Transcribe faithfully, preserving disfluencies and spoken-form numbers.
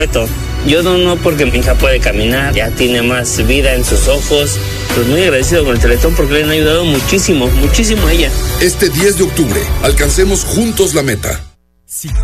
Yo no, no porque mi hija puede caminar, ya tiene más vida en sus ojos. Pues muy agradecido con el Teletón porque le han ayudado muchísimo, muchísimo a ella. Este diez de octubre, alcancemos juntos la meta.